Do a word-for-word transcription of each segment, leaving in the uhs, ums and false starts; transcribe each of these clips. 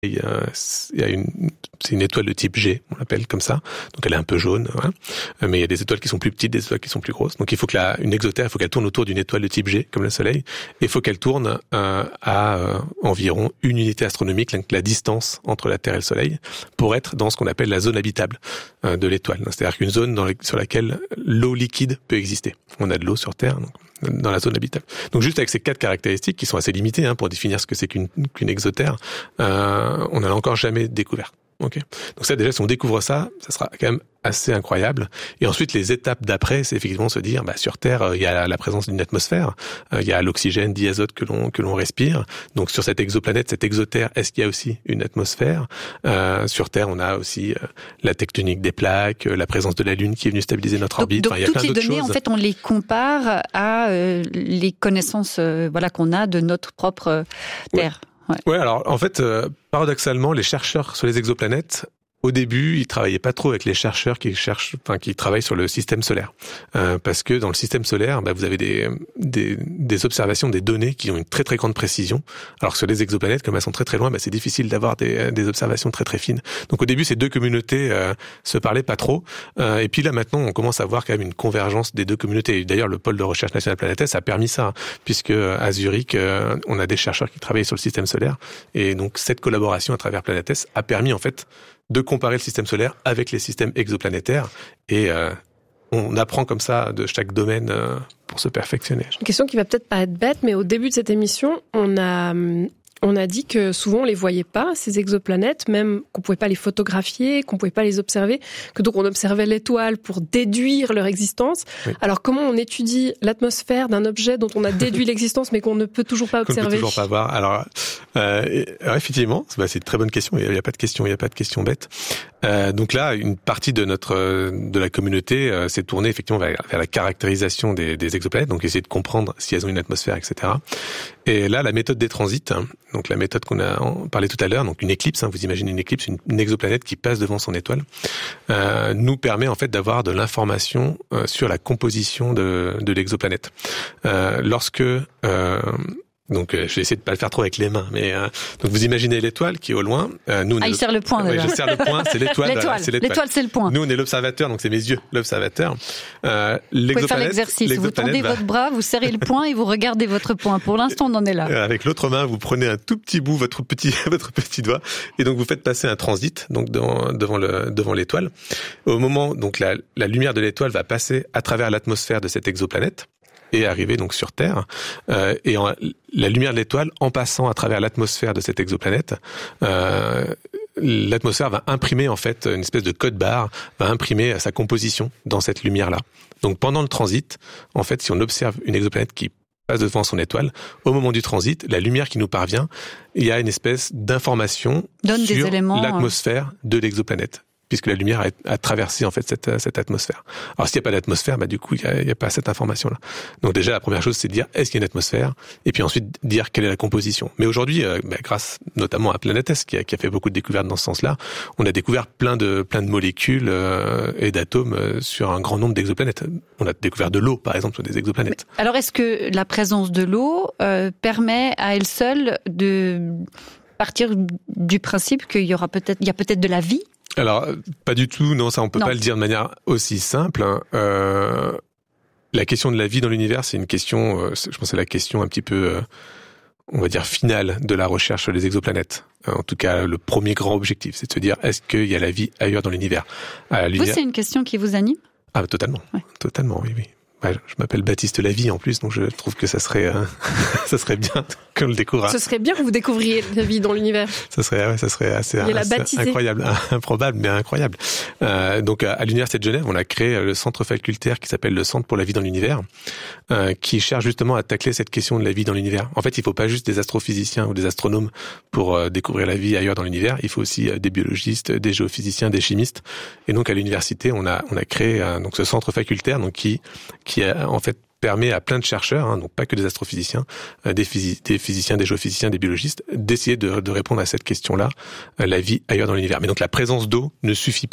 Il y a, il y a une, c'est une étoile de type G, on l'appelle comme ça. Donc elle est un peu jaune, hein. Mais il y a des étoiles qui sont plus petites, des étoiles qui sont plus grosses. Donc il faut que la, une exotère, il faut qu'elle tourne autour d'une étoile de type G, comme le Soleil. Et il faut qu'elle tourne euh, à euh, environ une unité astronomique, la distance entre la Terre et le Soleil, pour être dans ce qu'on appelle la zone habitable euh, de l'étoile. C'est-à-dire qu'une zone dans les, sur laquelle l'eau liquide peut exister. On a de l'eau sur Terre, donc dans la zone habitable. Donc juste avec ces quatre caractéristiques qui sont assez limitées hein, pour définir ce que c'est qu'une, qu'une exotère, euh, on n'en a encore jamais découvert. Okay. Donc ça déjà, si on découvre ça, ça sera quand même assez incroyable. Et ensuite, les étapes d'après, c'est effectivement se dire, bah sur Terre, euh, il y a la présence d'une atmosphère, euh, il y a l'oxygène, diazote que l'on que l'on respire. Donc sur cette exoplanète, cette exotère, est-ce qu'il y a aussi une atmosphère? euh, Sur Terre, on a aussi euh, la tectonique des plaques, euh, la présence de la Lune qui est venue stabiliser notre donc, orbite. Donc enfin, il y a toutes plein les d'autres données, choses. en fait, on les compare à euh, les connaissances euh, voilà qu'on a de notre propre euh, Terre. Ouais. Ouais, alors en fait, euh, paradoxalement, les chercheurs sur les exoplanètes, au début, ils travaillaient pas trop avec les chercheurs qui cherchent, enfin qui travaillent sur le système solaire, euh, parce que dans le système solaire, bah, vous avez des, des des observations, des données qui ont une très très grande précision. Alors que sur les exoplanètes, comme elles sont très très loin, bah, c'est difficile d'avoir des des observations très très fines. Donc au début, ces deux communautés euh, se parlaient pas trop, euh, et puis là maintenant, on commence à voir quand même une convergence des deux communautés. Et d'ailleurs, le pôle de recherche national planétaire a permis ça, puisque à Zurich, euh, on a des chercheurs qui travaillent sur le système solaire, et donc cette collaboration à travers Planetes a permis en fait de comparer le système solaire avec les systèmes exoplanétaires et euh, on apprend comme ça de chaque domaine euh, pour se perfectionner. Une question qui va peut-être paraître bête, mais au début de cette émission, on a on a dit que souvent on les voyait pas, ces exoplanètes, même qu'on pouvait pas les photographier, qu'on pouvait pas les observer, que donc on observait l'étoile pour déduire leur existence. Oui. Alors comment on étudie l'atmosphère d'un objet dont on a déduit l'existence mais qu'on ne peut toujours pas observer? On ne peut toujours pas voir. Alors, euh, alors effectivement, bah, c'est une très bonne question. Il n'y a, a pas de question, il n'y a pas de question bête. Euh, donc là, une partie de notre de la communauté euh, s'est tournée effectivement vers, vers la caractérisation des, des exoplanètes, donc essayer de comprendre si elles ont une atmosphère, et cetera. Et là, la méthode des transits, hein, donc la méthode qu'on a parlé tout à l'heure, donc une éclipse, hein, vous imaginez une éclipse, une, une exoplanète qui passe devant son étoile, euh, nous permet en fait d'avoir de l'information euh, sur la composition de, de l'exoplanète. Euh, lorsque euh, Donc, euh, je vais essayer de pas le faire trop avec les mains, mais euh, donc vous imaginez l'étoile qui est au loin. Euh, nous, on ah, est il le... serre le point. Ouais, je serre le point. C'est l'étoile. l'étoile. C'est l'étoile. L'étoile, c'est le point. Nous, on est l'observateur, donc c'est mes yeux, l'observateur. Euh, vous pouvez faire l'exercice. Vous tendez va... votre bras, vous serrez le point et vous regardez votre point. Pour l'instant, on en est là. Avec l'autre main, vous prenez un tout petit bout, votre petit, votre petit doigt, et donc vous faites passer un transit, donc devant, devant le, devant l'étoile. Au moment, donc la, la lumière de l'étoile va passer à travers l'atmosphère de cette exoplanète et arriver donc sur Terre. Euh, et en, la lumière de l'étoile, en passant à travers l'atmosphère de cette exoplanète, euh, l'atmosphère va imprimer en fait une espèce de code barre, va imprimer sa composition dans cette lumière-là. Donc pendant le transit, en fait, si on observe une exoplanète qui passe devant son étoile, au moment du transit, la lumière qui nous parvient, il y a une espèce d'information Donne sur des éléments, l'atmosphère de l'exoplanète, puisque la lumière a, a traversé en fait cette, cette atmosphère. Alors s'il n'y a pas d'atmosphère, bah du coup il n'y a, a pas cette information-là. Donc déjà la première chose c'est de dire est-ce qu'il y a une atmosphère, et puis ensuite dire quelle est la composition. Mais aujourd'hui, euh, bah, grâce notamment à Planetes qui a, qui a fait beaucoup de découvertes dans ce sens-là, on a découvert plein de plein de molécules euh, et d'atomes euh, sur un grand nombre d'exoplanètes. On a découvert de l'eau par exemple sur des exoplanètes. Mais alors est-ce que la présence de l'eau euh, permet à elle seule de partir du principe qu'il y aura peut-être il y a peut-être de la vie? Alors, pas du tout, non, ça on peut non. pas le dire de manière aussi simple. Hein. Euh, la question de la vie dans l'univers, c'est une question, euh, je pense que c'est la question un petit peu, euh, on va dire, finale de la recherche sur les exoplanètes. Euh, en tout cas, le premier grand objectif, c'est de se dire, est-ce qu'il y a la vie ailleurs dans l'univers? À l'univers... Vous, c'est une question qui vous anime? Ah, totalement, ouais. totalement, oui, oui. Ouais, je m'appelle Baptiste Lavie en plus, donc je trouve que ça serait, euh, ça serait bien qu'on le découvre. Ce serait bien que vous découvriez la vie dans l'univers. Ça serait, ouais, ça serait assez, assez incroyable, improbable, mais incroyable. Euh, donc à l'université de Genève, on a créé le centre facultaire qui s'appelle le Centre pour la vie dans l'univers, euh, qui cherche justement à tacler cette question de la vie dans l'univers. En fait, il faut pas juste des astrophysiciens ou des astronomes pour euh, découvrir la vie ailleurs dans l'univers. Il faut aussi euh, des biologistes, des géophysiciens, des chimistes. Et donc à l'université, on a, on a créé euh, donc ce centre facultaire, donc qui qui a, en fait permet à plein de chercheurs, hein, donc pas que des astrophysiciens, euh, des, phys- des physiciens, des géophysiciens, des biologistes, d'essayer de, de répondre à cette question-là, euh, la vie ailleurs dans l'univers. Mais donc la présence d'eau ne suffit pas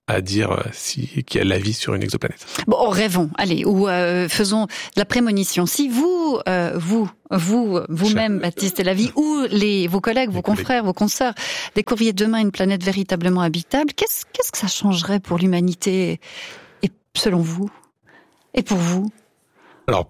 à dire euh, si qu'il y a la vie sur une exoplanète. Bon, rêvons, allez, ou euh, faisons la prémonition. Si vous, euh, vous, vous, vous-même, Baptiste Elavie, ou les vos collègues, vos confrères, vos consoeurs, découvriez demain une planète véritablement habitable, qu'est-ce qu'est-ce que ça changerait pour l'humanité, et selon vous, et pour vous? Alors,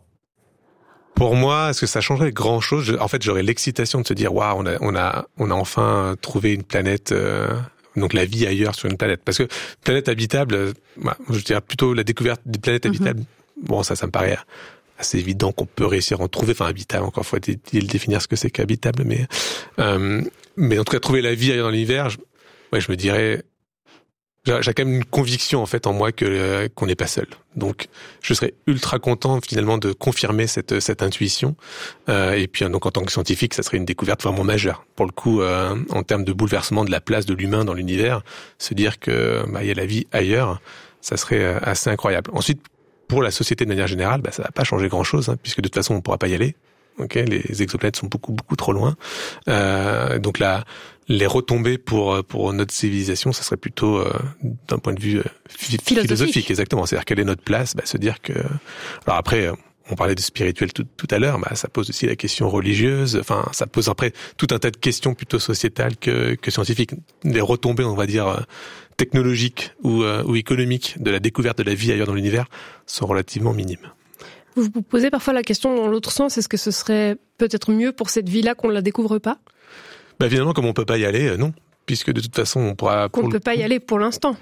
pour moi, est-ce que ça changerait grand-chose? En fait, j'aurais l'excitation de se dire, waouh, on a, on a, on a enfin trouvé une planète. Euh, donc la vie ailleurs sur une planète, parce que planète habitable, bah, je dirais plutôt la découverte des planètes habitables. Mm-hmm. Bon, ça, ça me paraît assez évident qu'on peut réussir à en trouver. Enfin, habitable, encore faut-il définir ce que c'est qu'habitable, mais euh, mais en tout cas trouver la vie ailleurs dans l'univers, je, ouais, je me dirais, j'ai, j'ai quand même une conviction en fait en moi que euh, qu'on n'est pas seul. Donc, je serais ultra content finalement de confirmer cette cette intuition. Euh, et puis donc en tant que scientifique, ça serait une découverte vraiment majeure. Pour le coup, euh, en termes de bouleversement de la place de l'humain dans l'univers, se dire que bah il y a la vie ailleurs, ça serait euh, assez incroyable. Ensuite, pour la société de manière générale, bah ça va pas changer grand-chose, hein, puisque de toute façon on pourra pas y aller. Ok, les exoplanètes sont beaucoup beaucoup trop loin. Euh, donc là, les retombées pour pour notre civilisation, ça serait plutôt euh, d'un point de vue euh, philosophique. philosophique, exactement. C'est-à-dire quelle est notre place, bah, se dire que. Alors après, on parlait de spirituel tout, tout à l'heure, bah ça pose aussi la question religieuse. Enfin, ça pose après tout un tas de questions plutôt sociétales que que scientifiques. Les retombées, on va dire technologiques ou euh, ou économiques de la découverte de la vie ailleurs dans l'univers sont relativement minimes. Vous vous posez parfois la question dans l'autre sens, est-ce que ce serait peut-être mieux pour cette vie-là qu'on ne la découvre pas? Bah évidemment, comme on peut pas y aller, euh, non. Puisque de toute façon, on pourra... Qu'on ne peut pas y aller pour l'instant.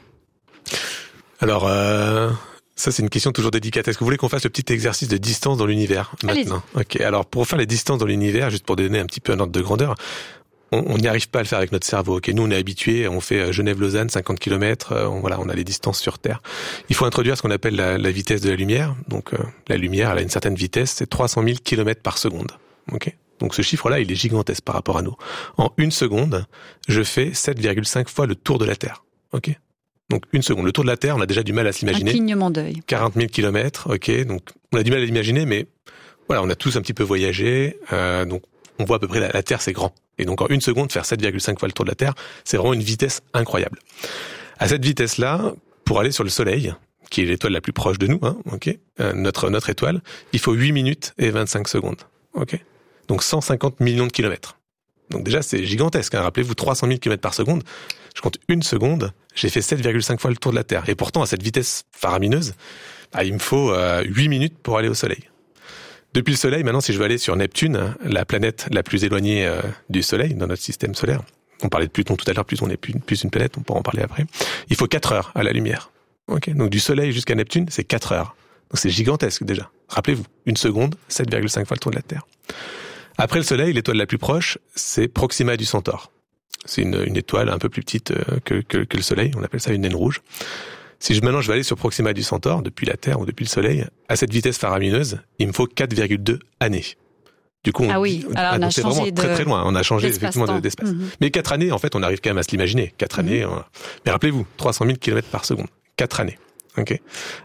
Alors, euh, ça c'est une question toujours délicate. Est-ce que vous voulez qu'on fasse le petit exercice de distance dans l'univers maintenant? Ok, alors pour faire les distances dans l'univers, juste pour donner un petit peu un ordre de grandeur, on n'y arrive pas à le faire avec notre cerveau. Ok, nous on est habitués, on fait Genève-Lausanne, cinquante kilomètres, on, voilà, on a les distances sur Terre. Il faut introduire ce qu'on appelle la, la vitesse de la lumière. Donc euh, la lumière, elle a une certaine vitesse, c'est trois cent mille kilomètres par seconde. Ok, donc ce chiffre-là, il est gigantesque par rapport à nous. En une seconde, je fais sept virgule cinq fois le tour de la Terre. Ok, donc une seconde. Le tour de la Terre, on a déjà du mal à s'imaginer. Un clignement d'œil. quarante mille kilomètres. Ok, donc on a du mal à l'imaginer, mais voilà, on a tous un petit peu voyagé. Euh, donc on voit à peu près la, la Terre, c'est grand. Et donc en une seconde, faire sept virgule cinq fois le tour de la Terre, c'est vraiment une vitesse incroyable. À cette vitesse-là, pour aller sur le Soleil, qui est l'étoile la plus proche de nous, hein, ok, euh, notre notre étoile, il faut huit minutes et vingt-cinq secondes. Ok, donc cent cinquante millions de kilomètres. Donc déjà, c'est gigantesque. Hein. Rappelez-vous, trois cent mille kilomètres par seconde. Je compte une seconde, j'ai fait sept virgule cinq fois le tour de la Terre. Et pourtant, à cette vitesse faramineuse, bah, il me faut euh, huit minutes pour aller au Soleil. Depuis le Soleil, maintenant, si je veux aller sur Neptune, la planète la plus éloignée euh, du Soleil, dans notre système solaire, on parlait de Pluton tout à l'heure, Pluton n'est plus, plus une planète, on pourra en parler après, il faut quatre heures à la lumière. Okay, donc du Soleil jusqu'à Neptune, c'est quatre heures. Donc c'est gigantesque déjà. Rappelez-vous, une seconde, sept virgule cinq fois le tour de la Terre. Après le Soleil, l'étoile la plus proche, c'est Proxima du Centaure. C'est une, une étoile un peu plus petite euh, que, que, que le Soleil, on appelle ça une naine rouge. Si je, maintenant je vais aller sur Proxima du Centaure, depuis la Terre ou depuis le Soleil, à cette vitesse faramineuse, il me faut quatre virgule deux années. Du coup, on, ah oui, alors on a c'est changé vraiment de, très très loin. On a changé effectivement de, d'espace. Mm-hmm. Mais quatre années, en fait, on arrive quand même à se l'imaginer. Quatre mm-hmm. années. On... Mais rappelez-vous, trois cent mille kilomètres par seconde. Quatre années. Ok.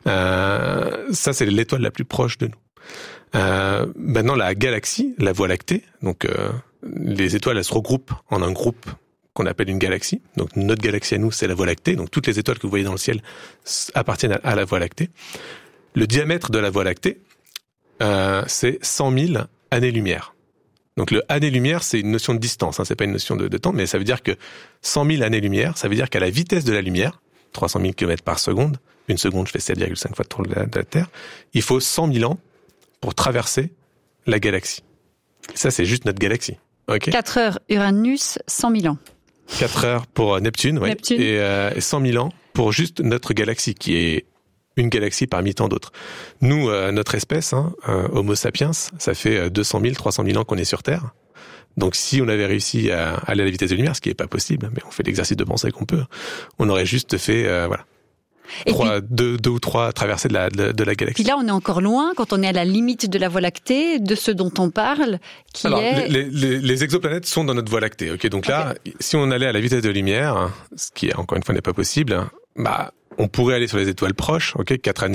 Euh, ça, c'est l'étoile la plus proche de nous. Euh, maintenant, la galaxie, la Voie lactée. Donc, euh, les étoiles, elles se regroupent en un groupe qu'on appelle une galaxie. Donc notre galaxie à nous, c'est la Voie lactée. Donc toutes les étoiles que vous voyez dans le ciel appartiennent à la Voie lactée. Le diamètre de la Voie lactée, euh, c'est cent mille années-lumière. Donc le année-lumière, c'est une notion de distance, hein, c'est pas une notion de, de temps, mais ça veut dire que cent mille années-lumière, ça veut dire qu'à la vitesse de la lumière, trois cent mille kilomètres par seconde, une seconde, je fais sept virgule cinq fois le tour de la, de la Terre, il faut cent mille ans pour traverser la galaxie. Ça, c'est juste notre galaxie. Okay. quatre heures Uranus, cent mille ans. quatre heures pour Neptune, ouais, Neptune. Et, euh, et cent mille ans pour juste notre galaxie, qui est une galaxie parmi tant d'autres. Nous, euh, notre espèce, hein, euh, Homo sapiens, ça fait deux cent mille, trois cent mille ans qu'on est sur Terre. Donc si on avait réussi à aller à la vitesse de la lumière, ce qui est pas possible, mais on fait l'exercice de penser qu'on peut, on aurait juste fait, euh, voilà. Et Trois, puis, deux, deux ou trois traversées de la, de, de la galaxie. Puis là, on est encore loin, quand on est à la limite de la Voie lactée, de ce dont on parle, qui Alors, est... Les, les, les exoplanètes sont dans notre Voie lactée. Ok, donc là, okay. Si on allait à la vitesse de la lumière, ce qui encore une fois n'est pas possible, bah, on pourrait aller sur les étoiles proches. Ok, quatre années,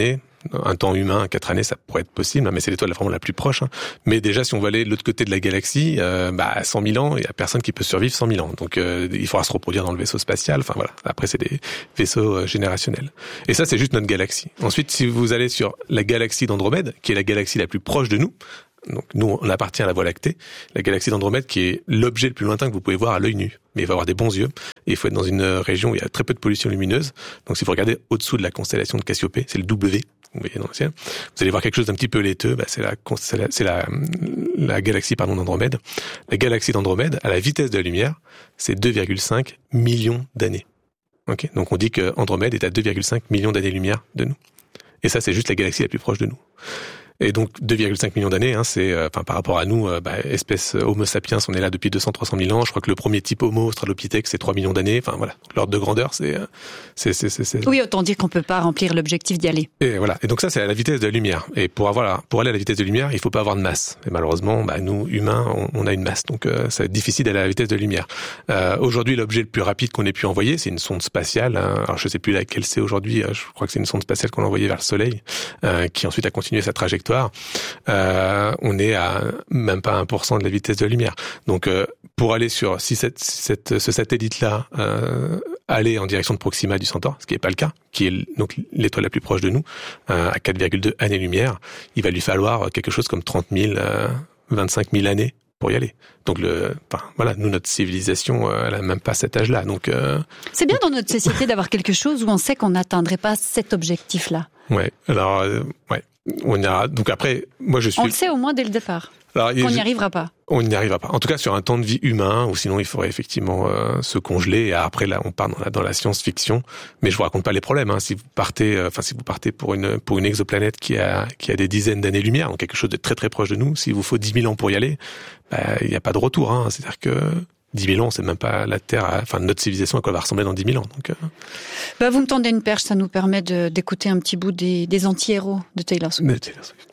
un temps humain, quatre années, ça pourrait être possible, hein, mais c'est l'étoile vraiment la plus proche. Hein. Mais déjà, si on va aller de l'autre côté de la galaxie, euh, bah, cent mille ans, il y a personne qui peut survivre cent mille ans. Donc, euh, il faudra se reproduire dans le vaisseau spatial. Enfin, voilà. Après, c'est des vaisseaux euh, générationnels. Et ça, c'est juste notre galaxie. Ensuite, si vous allez sur la galaxie d'Andromède, qui est la galaxie la plus proche de nous, donc nous, on appartient à la Voie lactée, la galaxie d'Andromède qui est l'objet le plus lointain que vous pouvez voir à l'œil nu. Mais il faut avoir des bons yeux et il faut être dans une région où il y a très peu de pollution lumineuse. Donc si vous regardez au-dessous de la constellation de Cassiopée, c'est le W, vous voyez dans le ciel, vous allez voir quelque chose d'un petit peu laiteux, bah c'est la c'est la, la galaxie pardon d'Andromède. La galaxie d'Andromède, à la vitesse de la lumière, c'est deux virgule cinq millions d'années. Ok, donc on dit que Andromède est à deux virgule cinq millions d'années-lumière de nous. Et ça, c'est juste la galaxie la plus proche de nous. Et donc deux virgule cinq millions d'années, hein, c'est, euh, enfin par rapport à nous, euh, bah, espèce Homo sapiens, on est là depuis deux cents à trois cent mille ans. Je crois que le premier type Homo australopithèque, c'est trois millions d'années. Enfin voilà, l'ordre de grandeur, c'est, c'est, c'est, c'est, c'est. Oui, autant dire qu'on peut pas remplir l'objectif d'y aller. Et voilà. Et donc ça, c'est à la vitesse de la lumière. Et pour avoir, pour aller à la vitesse de la lumière, il faut pas avoir de masse. Et malheureusement, bah, nous humains, on, on a une masse, donc euh, c'est difficile d'aller à la vitesse de la lumière. Euh, aujourd'hui, l'objet le plus rapide qu'on ait pu envoyer, c'est une sonde spatiale. Hein. Alors je sais plus laquelle c'est aujourd'hui. Je crois que c'est une sonde spatiale qu'on a envoyée vers le Soleil, euh, qui ensuite a continué sa trajectoire. Euh, on est à même pas un pour cent de la vitesse de la lumière. Donc, euh, pour aller sur, si cette, cette, ce satellite-là euh, aller en direction de Proxima du Centaure, ce qui n'est pas le cas, qui est donc l'étoile la plus proche de nous, euh, à quatre virgule deux années-lumière, il va lui falloir quelque chose comme trente mille, euh, vingt-cinq mille années pour y aller. Donc le, enfin voilà, nous notre civilisation, euh, elle a même pas cet âge-là. Donc euh, c'est bien dans notre société d'avoir quelque chose où on sait qu'on n'atteindrait pas cet objectif-là. Ouais. Alors euh, ouais. On a donc après, moi je suis. On le sait au moins dès le départ. Alors, on n'y arrivera pas. On n'y arrivera pas. En tout cas, sur un temps de vie humain, ou sinon il faudrait effectivement euh, se congeler. Et après, là, on part dans la, dans la science-fiction. Mais je vous raconte pas les problèmes. Hein. Si vous partez, enfin, euh, si vous partez pour une pour une exoplanète qui a qui a des dizaines d'années-lumière, donc quelque chose de très très proche de nous, s'il vous faut dix mille ans pour y aller, bah, il n'y a pas de retour. Hein. C'est-à-dire que dix mille ans, c'est même pas la Terre, enfin notre civilisation à quoi elle va ressembler dans dix mille ans. Donc, euh... bah, vous me tendez une perche, ça nous permet de, d'écouter un petit bout des, des anti-héros de Taylor Swift. De Taylor Swift.